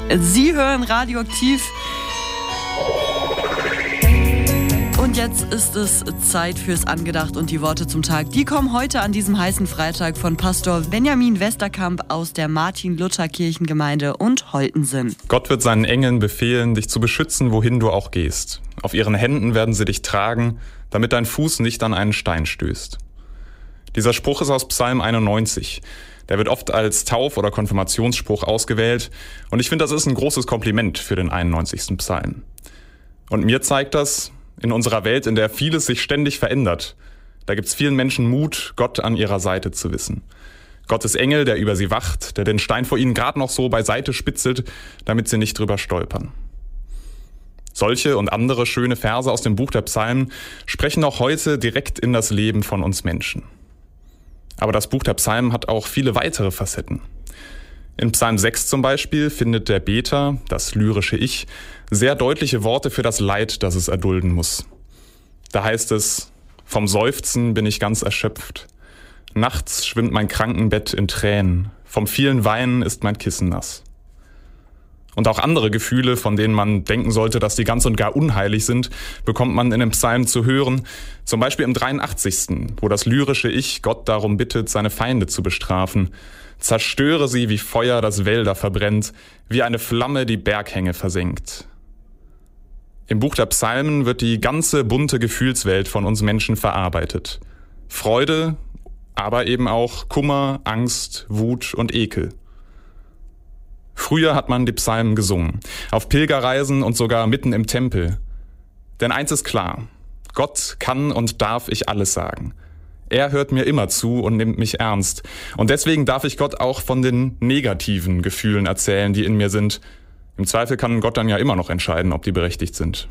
Sie hören Radioaktiv. Und jetzt ist es Zeit fürs Angedacht und die Worte zum Tag. Die kommen heute an diesem heißen Freitag von Pastor Benjamin Westerkamp aus der Martin-Luther-Kirchengemeinde und Holtensen. Gott wird seinen Engeln befehlen, dich zu beschützen, wohin du auch gehst. Auf ihren Händen werden sie dich tragen, damit dein Fuß nicht an einen Stein stößt. Dieser Spruch ist aus Psalm 91. Der wird oft als Tauf- oder Konfirmationsspruch ausgewählt. Und ich finde, das ist ein großes Kompliment für den 91. Psalm. Und mir zeigt das, in unserer Welt, in der vieles sich ständig verändert, da gibt es vielen Menschen Mut, Gott an ihrer Seite zu wissen. Gottes Engel, der über sie wacht, der den Stein vor ihnen gerade noch so beiseite spitzelt, damit sie nicht drüber stolpern. Solche und andere schöne Verse aus dem Buch der Psalmen sprechen auch heute direkt in das Leben von uns Menschen. Aber das Buch der Psalmen hat auch viele weitere Facetten. In Psalm 6 zum Beispiel findet der Beter, das lyrische Ich, sehr deutliche Worte für das Leid, das es erdulden muss. Da heißt es: Vom Seufzen bin ich ganz erschöpft. Nachts schwimmt mein Krankenbett in Tränen. Vom vielen Weinen ist mein Kissen nass. Und auch andere Gefühle, von denen man denken sollte, dass die ganz und gar unheilig sind, bekommt man in dem Psalm zu hören. Zum Beispiel im 83., wo das lyrische Ich Gott darum bittet, seine Feinde zu bestrafen. Zerstöre sie, wie Feuer das Wälder verbrennt, wie eine Flamme die Berghänge versenkt. Im Buch der Psalmen wird die ganze bunte Gefühlswelt von uns Menschen verarbeitet. Freude, aber eben auch Kummer, Angst, Wut und Ekel. Früher hat man die Psalmen gesungen, auf Pilgerreisen und sogar mitten im Tempel. Denn eins ist klar: Gott kann und darf ich alles sagen. Er hört mir immer zu und nimmt mich ernst. Und deswegen darf ich Gott auch von den negativen Gefühlen erzählen, die in mir sind. Im Zweifel kann Gott dann ja immer noch entscheiden, ob die berechtigt sind.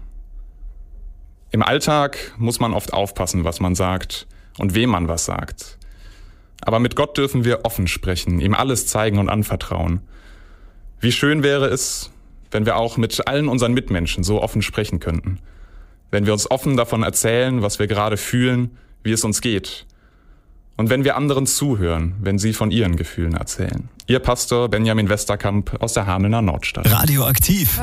Im Alltag muss man oft aufpassen, was man sagt und wem man was sagt. Aber mit Gott dürfen wir offen sprechen, ihm alles zeigen und anvertrauen. Wie schön wäre es, wenn wir auch mit allen unseren Mitmenschen so offen sprechen könnten. Wenn wir uns offen davon erzählen, was wir gerade fühlen, wie es uns geht. Und wenn wir anderen zuhören, wenn sie von ihren Gefühlen erzählen. Ihr Pastor Benjamin Westerkamp aus der Hamelner Nordstadt. Radioaktiv.